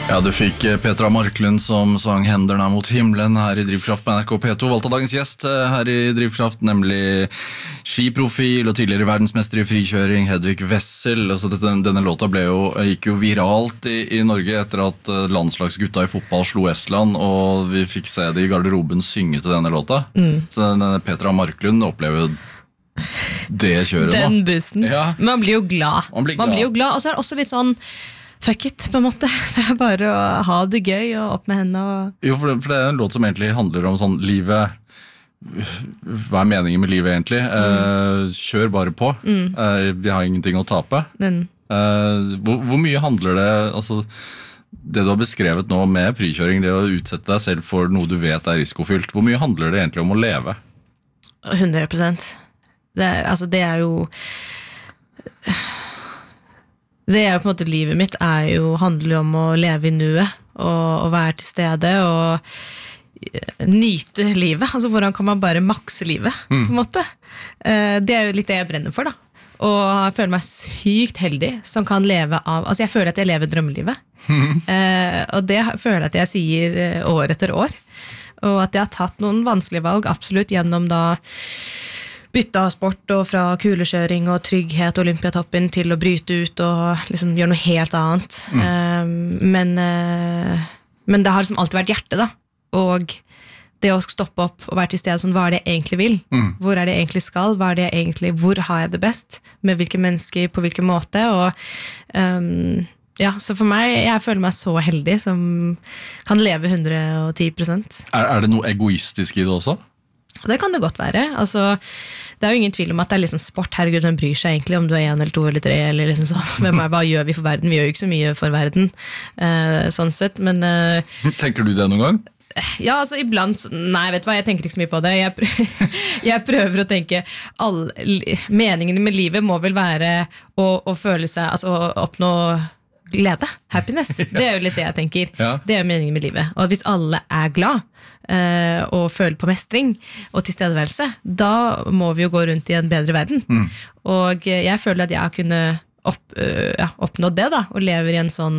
Ja, du fikk Petra Marklund som sang Henderne mot himmelen her i Drivkraft på NRK P2. Valgt av dagens gjest her i Drivkraft, nemlig skiprofil og tidligere verdensmester i frikjøring, Hedvig Wessel. Altså denne låta gikk jo viralt i Norge etter at landslagsgutta i fotball slo Estland, og vi fikk se det i garderoben synge til denne låta. Så denne Petra Marklund opplever det kjøret nå. Den boosten. Ja. Man blir jo glad. Man blir jo glad, og så er det også litt sånn fuck it, på en måte. Det er bare å ha det gøy og opp med hendene. Jo, for det er en låt som egentlig handler om sånn livet. Hva er meningen med livet egentlig? Kjør bare på. Vi har ingenting å tape. Hvor mye handler det, altså det du har beskrevet nå med frikjøring, det å utsette deg selv for noe du vet er risikofylt, hvor mye handler det egentlig om å leve? 100%. Det er jo på en måte livet mitt handler jo om å leve i nuet og være til stede og nyte livet, altså hvordan kan man bare makse livet på en måte. Det er jo litt det jeg brenner for da, og jeg føler meg sykt heldig som kan leve av, altså jeg føler at jeg lever drømmelivet, og det føler jeg at jeg sier år etter år, og at jeg har tatt noen vanskelige valg absolutt gjennom da bytte av sport og fra kulekjøring og trygghet og olympiatoppen til å bryte ut og liksom gjøre noe helt annet. Men det har liksom alltid vært hjertet da. Og det å stoppe opp og være til stede sånn, hva er det jeg egentlig vil? Hvor er det jeg egentlig skal? Hvor har jeg det best? Med hvilke mennesker, på hvilken måte? Og ja, så for meg, jeg føler meg så heldig som kan leve 110%. Er det noe egoistisk i det også? Det kan det godt være, altså det er jo ingen tvil om at det er liksom sport, herregud, den bryr seg egentlig om du er 1 eller 2 eller 3 eller liksom sånn, hva gjør vi for verden? Vi gjør jo ikke så mye for verden, sånn sett, men tenker du det noen gang? Ja, altså iblant, nei, vet du hva, jeg tenker ikke så mye på det, jeg prøver å tenke, meningene med livet må vel være å føle seg, altså å oppnå glede, happiness, det er jo litt det jeg tenker, det er jo meningen med livet, og hvis alle er glad, og føle på mestring og tilstedeværelse, da må vi jo gå rundt i en bedre verden. Og jeg føler at jeg kunne oppnådd det da, og lever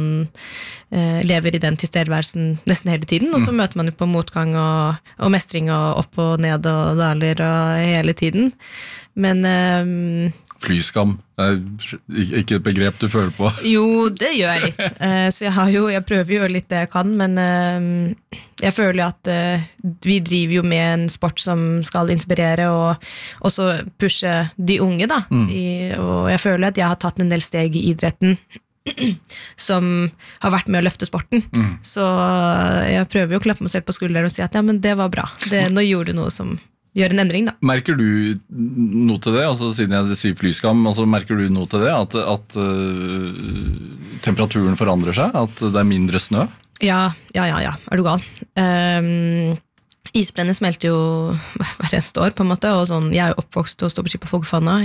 i den tilstedeværelsen nesten hele tiden, og så møter man jo på motgang og mestring og opp og ned og daler og hele tiden. Men flyskam, ikke et begrep du føler på? Jo, det gjør jeg litt. Så jeg prøver jo litt det jeg kan, men jeg føler at vi driver jo med en sport som skal inspirere og også pushe de unge da. Og jeg føler at jeg har tatt en del steg i idretten som har vært med å løfte sporten. Så jeg prøver jo å klappe meg selv på skulderen og si at ja, men det var bra. Nå gjorde du noe som gjør en endring da. Merker du noe til det? Altså, siden jeg sier flyskam, altså, merker du noe til det? At temperaturen forandrer seg? At det er mindre snø? Ja, er du gal? Isbreene smelter jo hver eneste år på en måte, og sånn, jeg er jo oppvokst og står på ski på Folkfana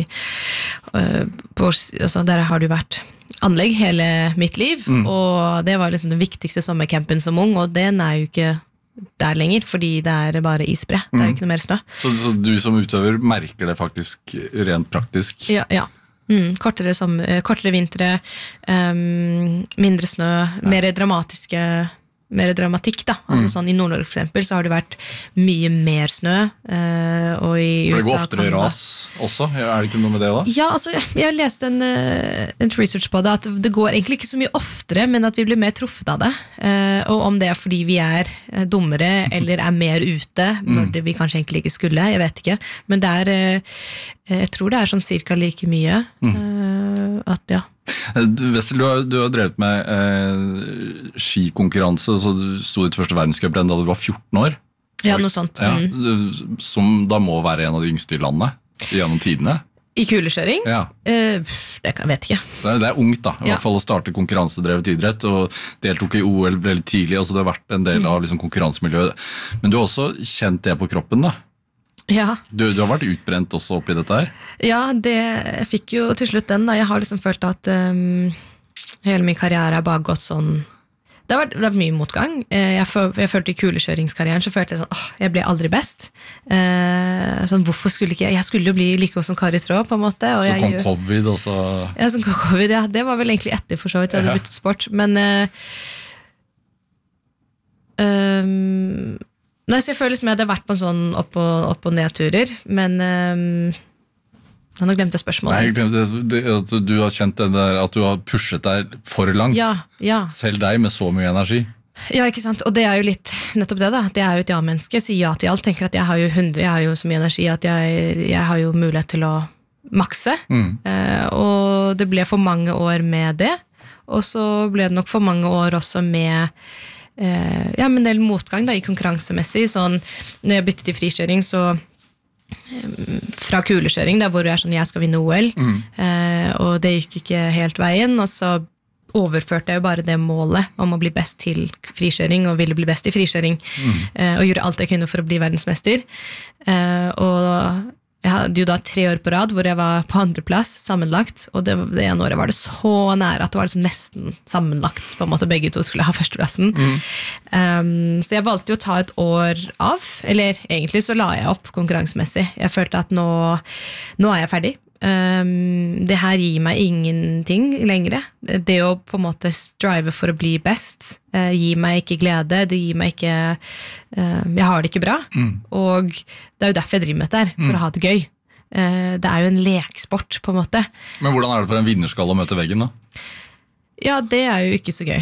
altså, der har det jo vært anlegg hele mitt liv, og det var liksom den viktigste sommercampen som ung, og den er jo ikke der lenger, fordi det er bare isbre. Det er jo ikke noe mer snø. Så du som utøver merker det faktisk rent praktisk? Ja. Kortere vintre, mindre snø, mer dramatikk da. Altså sånn, i Nord-Norge for eksempel så har det vært mye mer snø, og i USA... For det går oftere ras også, er det ikke noe med det da? Ja, altså, jeg leste en research på det, at det går egentlig ikke så mye oftere, men at vi blir mer truffet av det, og om det er fordi vi er dummere, eller er mer ute, når vi kanskje egentlig ikke skulle, jeg vet ikke, men det er, jeg tror det er sånn cirka like mye, at ja. Wessel, du har drevet med skikonkurranse, så du stod i det første verdenscupen da du var 14 år. Ja, noe sånt. Ja, som da må være en av de yngste i landet, gjennom tidene. I kulekjøring? Ja. Det vet jeg ikke. Det er ungt da, i hvert fall å starte konkurransedrevet idrett, og deltok i OL veldig tidlig, altså det har vært en del av liksom, konkurransemiljøet. Men du har også kjent det på kroppen da? Ja. Du har vært utbrent også oppi dette her? Ja, jeg fikk jo til slutt den da. Jeg har liksom følt at hele min karriere har bare gått sånn. Det har vært mye motgang. Jeg følte i kulekjøringskarrieren så følte jeg sånn, jeg ble aldri best. Sånn, hvorfor skulle ikke jeg skulle jo bli like god som Kari Traa på en måte. Og så kom covid også? Ja, som kom covid, ja. Det var vel egentlig etter for så vidt jeg hadde byttet sport. Men Nei, så jeg føler som jeg hadde vært på en sånn opp- og nedturer, men nå glemte jeg spørsmålet. Nei, jeg glemte at du har kjent det der, at du har pushet deg for langt. Ja. Selv deg med så mye energi. Ja, ikke sant? Og det jo litt nettopp det da. Det jo et ja-menneske, sier ja til alt. Tenker at jeg har jo så mye energi at jeg har jo mulighet til å makse. Og det ble for mange år med det. Og så ble det nok for mange år også med en del motgang da, i konkurransemessig. Sånn, når jeg byttet til frikjøring, så fra kulekjøring, der hvor sånn, jeg skal vinne OL, og det gikk ikke helt veien, og så overførte jeg jo bare det målet om å bli best til frikjøring, og ville bli best i frikjøring, og gjorde alt jeg kunne for å bli verdensmester. Og jeg hadde jo da 3 år på rad, hvor jeg var på 2. plass sammenlagt, og det ene året var det så nære at det var liksom nesten sammenlagt, på en måte begge to skulle ha 1. plassen. Så jeg valgte jo å ta et år av, eller egentlig så la jeg opp konkurransemessig. Jeg følte at nå jeg ferdig. Det her gir meg ingenting lengre. Det å på en måte strive for å bli best gir meg ikke glede, det gir meg ikke jeg har det ikke bra, og det jo derfor jeg driver med dette her, for å ha det gøy. Det jo en leksport på en måte. Men hvordan det for en vinnerskalle å møte veggen da? Ja, det jo ikke så gøy.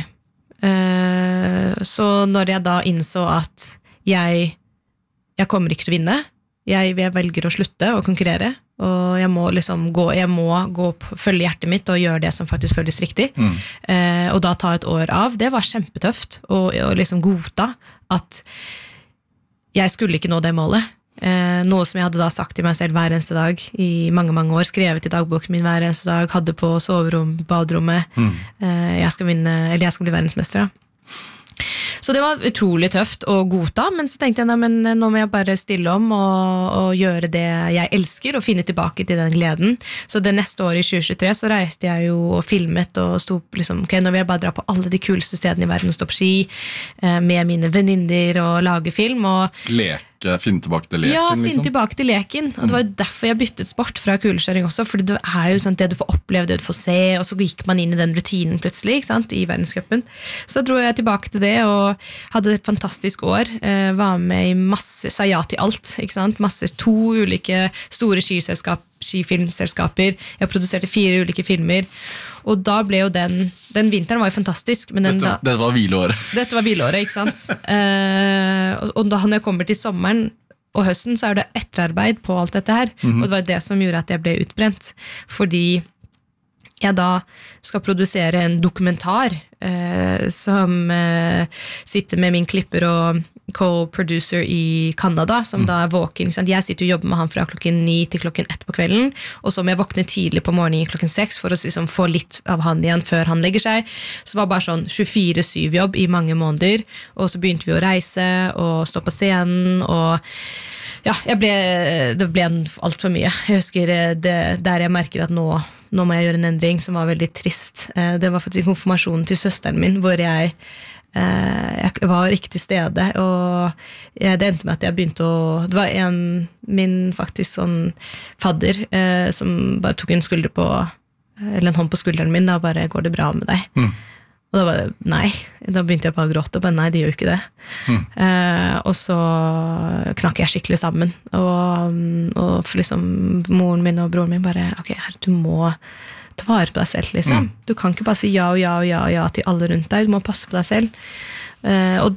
Så når jeg da innså at jeg kommer ikke til å vinne, jeg velger å slutte å konkurrere, og jeg må liksom følge hjertet mitt og gjøre det som faktisk føles riktig, og da ta et år av. Det var kjempetøft å liksom godta at jeg skulle ikke nå det målet, noe som jeg hadde da sagt til meg selv hver eneste dag i mange, mange år, skrevet i dagboken min hver eneste dag, hadde på soverom, baderommet, jeg skal bli verdensmester da. Så det var utrolig tøft å godta, men så tenkte jeg, men nå må jeg bare stille om og gjøre det jeg elsker, og finne tilbake til den gleden. Så det neste år i 2023 så reiste jeg jo og filmet og stod liksom, ok, nå vil jeg bare dra på alle de kuleste stedene i verden og stå på ski med mine venninner og lage film og finne tilbake til leken. Ja, finne tilbake til leken. Og det var jo derfor jeg byttet sport fra kulekjøring også, fordi det jo sånn, det du får oppleve, det du får se, og så gikk man inn i den rutinen plutselig, ikke sant, i verdenscupen. Så da dro jeg tilbake til det, og hadde et fantastisk år, var med i masse, sa ja til alt, ikke sant, 2 ulike store skifilmselskaper, jeg produserte 4 ulike filmer, og da ble jo den vinteren var jo fantastisk. Men dette var hvileåret. Dette var hvileåret, ikke sant? Og da når jeg kommer til sommeren og høsten, så det etterarbeid på alt dette her. Og det var det som gjorde at jeg ble utbrent. Fordi jeg da skal produsere en dokumentar som sitter med min klipper og co-producer i Canada, som da våken. Jeg sitter og jobber med han fra klokken 9 til klokken 1 på kvelden, og så må jeg våkne tidlig på morgenen klokken 6 for å liksom få litt av han igjen før han legger seg. Så det var bare sånn 24/7 jobb i mange måneder, og så begynte vi å reise og stå på scenen, og ja, det ble alt for mye. Jeg husker der jeg merket at nå må jeg gjøre en endring som var veldig trist. Det var faktisk konfirmasjonen til søsteren min, hvor jeg var ikke til stede, og det endte med at jeg begynte det var min faktisk sånn fadder som bare tok en hånd på skulderen min, da bare, går det bra med deg? Og da var det, nei, da begynte jeg bare å gråte, og bare nei, det gjør jo ikke det. Og så knakk jeg skikkelig sammen, og for liksom moren min og broren min bare, ok, du må ta vare på deg selv, liksom. Du kan ikke bare si ja og ja og ja og ja til alle rundt deg, du må passe på deg selv. Og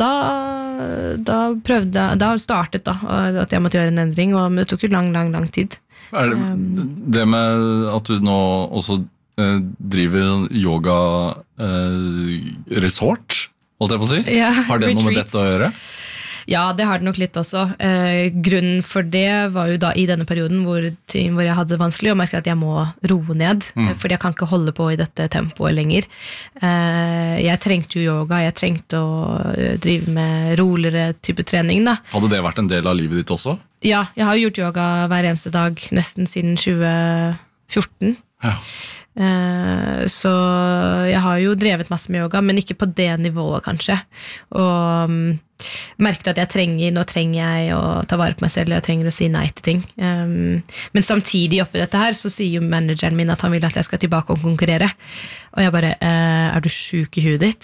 da startet da, at jeg måtte gjøre en endring, men det tok jo lang tid. Det med at du nå også driver yoga resort, holdt jeg på å si? Ja, har det noe med dette å gjøre? Ja, det har det nok litt også. Grunnen for det var jo da i denne perioden hvor jeg hadde det vanskelig, og merket at jeg må roe ned, fordi jeg kan ikke holde på i dette tempoet lenger. Jeg trengte jo yoga, jeg trengte å drive med roligere type trening da. Hadde det vært en del av livet ditt også? Ja, jeg har gjort yoga hver eneste dag, nesten siden 2014. Ja. Så jeg har jo drevet masse med yoga, men ikke på det nivået kanskje, og merket at nå trenger jeg å ta vare på meg selv, og jeg trenger å si nei til ting, men samtidig oppi dette her så sier jo manageren min at han vil at jeg skal tilbake og konkurrere, og jeg bare, du syk i huet ditt?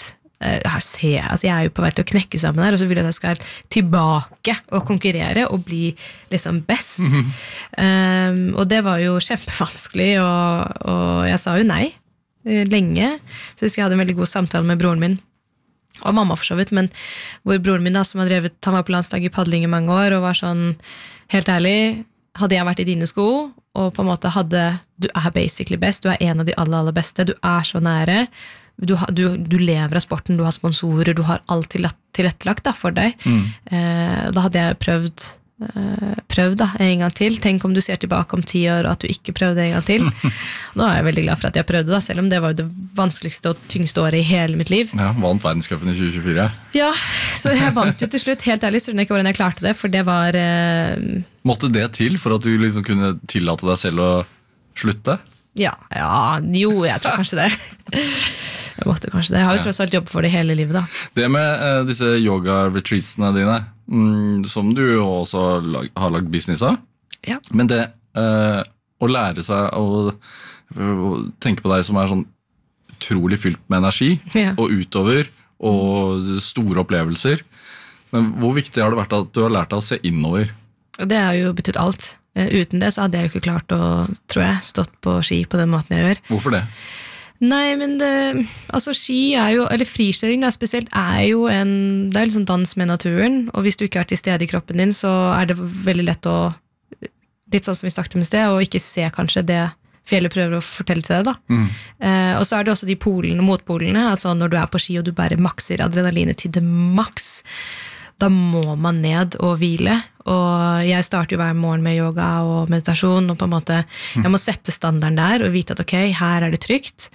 jeg jo på vei til å knekke sammen her, og så vil jeg at jeg skal tilbake og konkurrere og bli liksom best. Og det var jo kjempevanskelig, og jeg sa jo nei lenge. Så jeg hadde en veldig god samtale med broren min, og mamma for så vidt, men hvor broren min da, som han var på landslag i padling i mange år, og var sånn, helt ærlig, hadde jeg vært i dine sko, og på en måte du basically best, du en av de aller beste, du så nære, du lever av sporten, du har sponsorer, du har alt tilrettelagt da, for deg. Da hadde jeg prøvd da, en gang til. Tenk om du ser tilbake om 10 år, og at du ikke prøvde en gang til. Nå jeg veldig glad for at jeg prøvde da, selv om det var det vanskeligste og tyngste året i hele mitt liv. Ja, vant verdenscupen i 2024. Ja, så jeg vant jo til slutt, helt ærlig, så skjønner jeg ikke hvordan jeg klarte det, for det var... Måtte det til for at du liksom kunne tillate deg selv å slutte? Ja, jeg tror kanskje det. Jeg måtte kanskje det. Jeg har jo tross alt jobbet for det hele livet da. Det med disse yoga-retreatsene dine, som du også har lagt business av, men det å lære seg å tenke på deg som sånn utrolig fylt med energi, og utover, og store opplevelser, men hvor viktig har det vært at du har lært deg å se innover? Det har jo betydd alt. Uten det så hadde jeg jo ikke klart å, tror jeg, stått på ski på den måten jeg gjør. Hvorfor det? Nei, men ski jo, eller frikjøring da, spesielt, jo det er liksom dans med naturen, og hvis du ikke til stede i kroppen din, så det veldig lett å, litt sånn som vi snakket om i sted, og ikke se kanskje det fjellet prøver å fortelle til deg da. Og så det også de motpolene, altså når du på ski og du bare makser adrenalinet til det maks, da må man ned og hvile, og jeg starter jo hver morgen med yoga og meditasjon, og på en måte, jeg må sette standarden der, og vite at ok, her det trygt.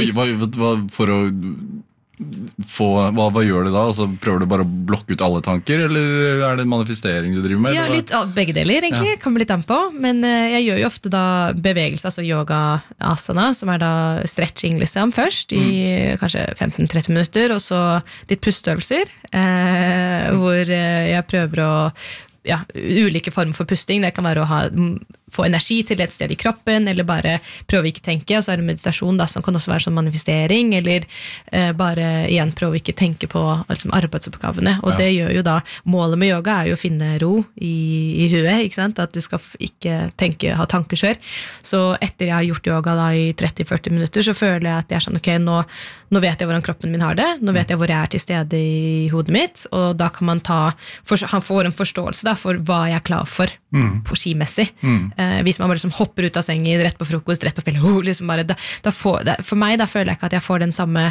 Hva gjør du da? Altså, prøver du bare å blokke ut alle tanker, eller det manifestering du driver med? Ja, litt begge deler egentlig, kommer litt an på, men jeg gjør jo ofte da bevegelse, altså yoga asana, som da stretching liksom først, i kanskje 15-30 minutter, og så litt pusteøvelser, hvor jeg prøver å ulike former for pusting. Det kan være å få energi til et sted i kroppen, eller bare prøve ikke tenke, og så det meditasjon da, som kan også være sånn manifestering, eller bare igjen prøve ikke tenke på liksom, arbeidsoppgavene, og det gjør jo da, målet med yoga jo å finne ro i huet, ikke sant? At du skal ikke ha tankekjør. Så etter jeg har gjort yoga da i 30-40 minutter, så føler jeg at jeg sånn, ok, nå vet jeg hvordan kroppen min har det, nå vet jeg hvor jeg til stede i hodet mitt, og da kan man han får en forståelse da, for hva jeg klar for på skimessig. Hvis man bare liksom hopper ut av sengen, rett på frokost, rett på fjellet, liksom bare, for meg da føler jeg ikke at jeg får den samme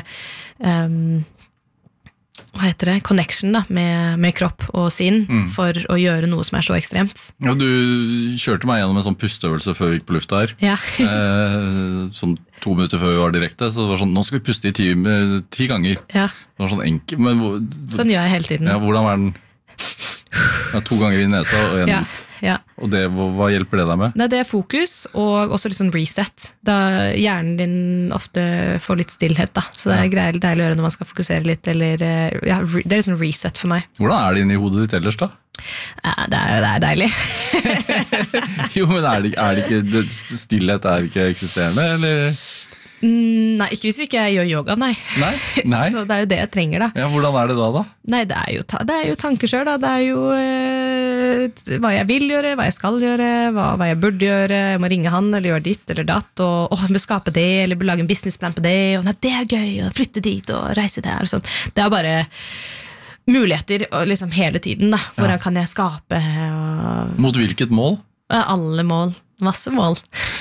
hva heter det, connection da, med kropp og sinn for å gjøre noe som så ekstremt. Ja, du kjørte meg gjennom en sånn pusteøvelse før vi gikk på lufta her. Ja. Sånn 2 minutter før vi var direkte, så det var sånn, nå skal vi puste i 10 ganger. Ja. Det var sånn enkel, men sånn gjør jeg hele tiden. Ja, hvordan den? 2 ganger i nesa og 1 ut. Ja. Og hva hjelper det deg med? Nei, det fokus, og også litt sånn reset. Da hjernen din ofte får litt stillhet, da. Så det deilig å gjøre når man skal fokusere litt, eller det litt sånn reset for meg. Hvordan det inni hodet ditt ellers, da? Det deilig. Jo, men det ikke stillhet ikke eksisterende, eller? Nei, ikke hvis ikke jeg gjør yoga, nei. Nei? Så det jo det jeg trenger da. Ja, hvordan det da? Nei, det jo tankekjør da. Det jo hva jeg vil gjøre, hva jeg skal gjøre, hva jeg burde gjøre. Jeg må ringe han, eller gjøre ditt eller datt, og jeg må skape det, eller lage en businessplan på det, og nei, det gøy, og flytte dit, og reise der, og sånn. Det bare muligheter liksom hele tiden da. Hvordan kan jeg skape? Mot hvilket mål? Alle mål. Masse mål.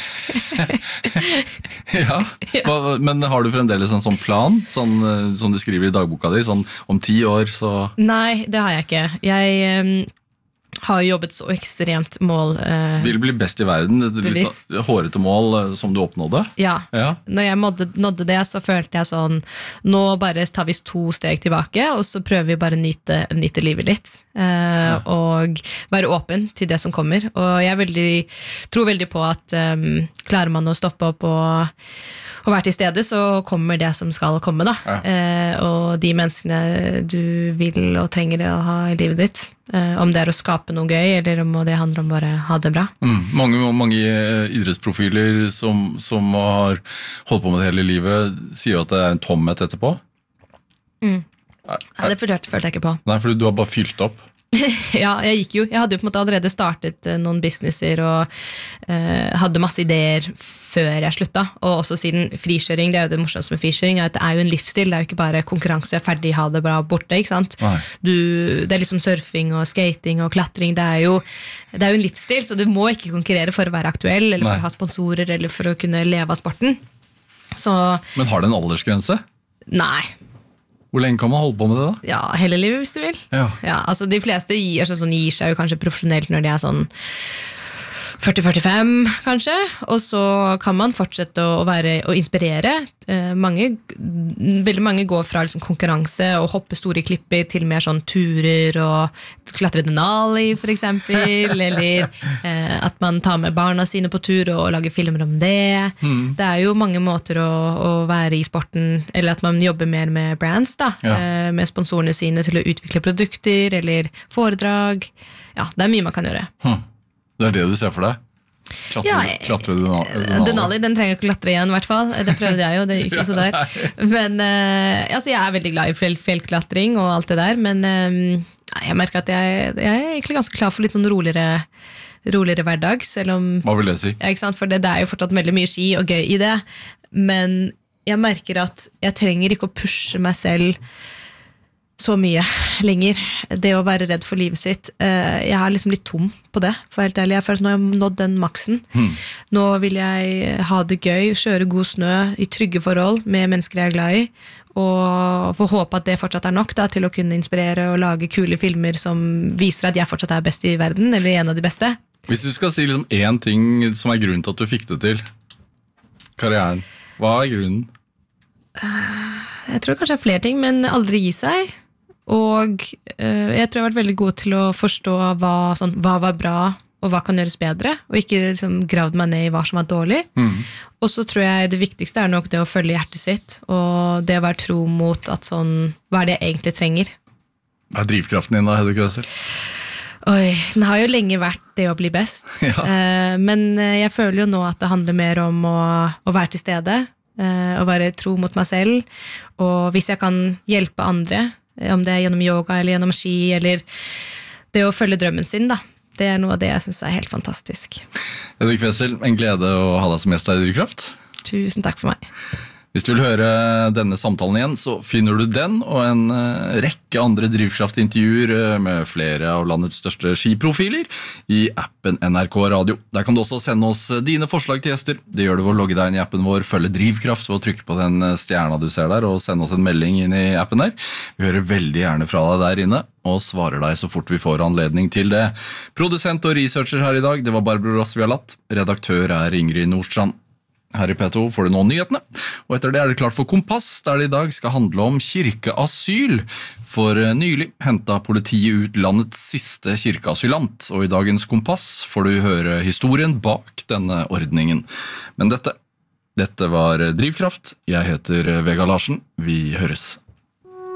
Ja, men har du fremdeles en sånn plan, sånn, som du skriver i dagboka di, sånn om 10 år, så... Nei, det har jeg ikke. Jeg har jobbet så ekstremt mål. Vil bli best i verden, litt hårete mål som du oppnådde? Ja. Når jeg nådde det, så følte jeg sånn, nå bare tar vi 2 steg tilbake, og så prøver vi bare å nyte livet litt, og være åpen til det som kommer. Og jeg tror veldig på at klarer man å stoppe opp og være til stede, så kommer det som skal komme da. Og de menneskene du vil og trenger å ha i livet ditt, om det å skape noe gøy, eller om det handler om bare ha det bra. Mange idrettsprofiler som har holdt på med det hele livet, sier jo at det en tomhet etterpå. Ja, det følte jeg ikke på. Nei, fordi du har bare fylt opp. Ja, jeg hadde jo på en måte allerede startet noen businesser og hadde masse ideer før jeg slutta, og også siden frikjøring, det er jo det morsomste med frikjøring, det er jo en livsstil, det er jo ikke bare konkurranse, ferdig, ha det bra, borte, ikke sant? Det er liksom surfing og skating og klatring, det er jo en livsstil, så du må ikke konkurrere for å være aktuell, eller for å ha sponsorer, eller for å kunne leve av sporten. Så, men har det en aldersgrense? Nei. Hvor lenge kan man holde på med det da? Ja, hele livet hvis du vil. Ja, altså de fleste gir seg jo kanskje profesjonelt når de er sånn 40-45 kanskje, og så kan man fortsette å inspirere. Veldig mange går fra liksom konkurranse og hoppe store klipper til mer sånn turer og klatre Denali for eksempel, eller at man tar med barna sine på tur og lager filmer om det. Det er jo mange måter å være i sporten, eller at man jobber mer med brands da, med sponsorene sine til å utvikle produkter eller foredrag. Ja, det er mye man kan gjøre. Det er det du ser for deg? Klatre Denali, den trenger ikke klatre igjen i hvert fall. Det prøvde jeg jo, det gikk jo så der. Men altså, jeg er veldig glad i fjellklatring og alt det der, men jeg merker at jeg er egentlig ganske klar for litt sånn roligere hverdag, selv om... Hva vil det si? Ja, ikke sant? For det er jo fortsatt veldig mye ski og gøy i det, men jeg merker at jeg trenger ikke å pushe meg selv så mye lenger. Det å være redd for livet sitt. Jeg er liksom litt tom på det, for helt ærlig. Jeg føler at nå har jeg nådd den maksen. Nå vil jeg ha det gøy, kjøre god snø i trygge forhold med mennesker jeg er glad i, og få håpe at det fortsatt er nok da, til å kunne inspirere og lage kule filmer som viser at jeg fortsatt er best i verden, eller en av de beste. Hvis du skal si liksom en ting som er grunnen til at du fikk det til karrieren, hva er grunnen? Jeg tror kanskje det er flere ting, men aldri gi seg. Og jeg tror jeg har vært veldig god til å forstå hva var bra og hva kan gjøres bedre, og ikke liksom gravd meg ned i hva som var dårlig. Og så tror jeg det viktigste er nok det å følge hjertet sitt, og det å være tro mot at hva er det jeg egentlig trenger. Hva er drivkraften din da, Hedvig Wessel? Oi, den har jo lenge vært det å bli best, men jeg føler jo nå at det handler mer om å være til stede, å være tro mot meg selv, og hvis jeg kan hjelpe andre, om det er gjennom yoga eller gjennom ski eller det å følge drømmen sin da. Det er noe av det jeg synes er helt fantastisk. Hedvig Wessel, en glede å ha deg som gjest her i Drivkraft. Tusen takk for meg. Hvis du vil høre denne samtalen igjen, så finner du den og en rekke andre Drivkraft-intervjuer med flere av landets største skiprofiler i appen NRK Radio. Der kan du også sende oss dine forslag til gjester. Det gjør du ved å logge deg inn i appen vår, følge Drivkraft ved å trykke på den stjerna du ser der, og sende oss en melding inn i appen der. Vi hører veldig gjerne fra deg der inne, og svarer deg så fort vi får anledning til det. Produsent og researcher her i dag, det var Barbro Ross Vialat. Redaktør er Ingrid Nordstrand. Her i P2 får du nå nyhetene, og etter det er det klart for Kompass, der det i dag skal handle om kirkeasyl. For nylig hentet politiet ut landets siste kirkeasylant, og i dagens Kompass får du høre historien bak denne ordningen. Men dette var Drivkraft. Jeg heter Vegard Larsen. Vi høres.